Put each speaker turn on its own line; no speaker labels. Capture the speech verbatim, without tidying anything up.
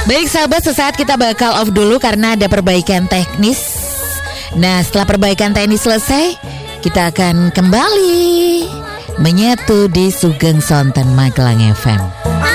Baik sahabat, sesaat kita bakal off dulu karena ada perbaikan teknis. Nah, setelah perbaikan teknis selesai, kita akan kembali menyatu di Sugeng Sonten Magelang F M.